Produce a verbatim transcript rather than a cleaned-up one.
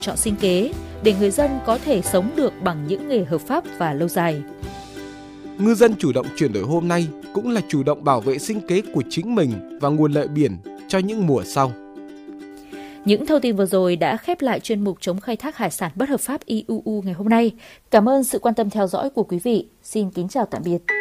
chọn sinh kế để người dân có thể sống được bằng những nghề hợp pháp và lâu dài. Ngư dân chủ động chuyển đổi hôm nay cũng là chủ động bảo vệ sinh kế của chính mình và nguồn lợi biển cho những mùa sau. Những thông tin vừa rồi đã khép lại chuyên mục chống khai thác hải sản bất hợp pháp i u u ngày hôm nay. Cảm ơn sự quan tâm theo dõi của quý vị. Xin kính chào tạm biệt.